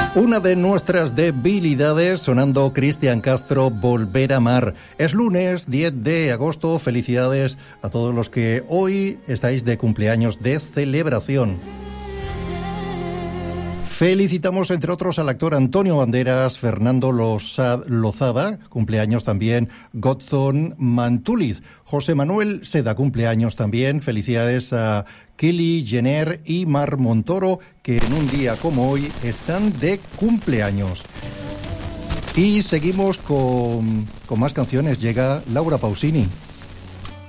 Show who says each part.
Speaker 1: Una de nuestras debilidades, sonando Cristian Castro, Volver a amar. Es lunes 10 de agosto, felicidades a todos los que hoy estáis de cumpleaños, de celebración. Felicitamos, entre otros, al actor Antonio Banderas, Fernando Lozada, cumpleaños también, Godson Mantuliz, José Manuel Seda, cumpleaños también, felicidades a Kylie Jenner y Mar Montoro, que en un día como hoy están de cumpleaños. Y seguimos con más canciones, llega Laura Pausini.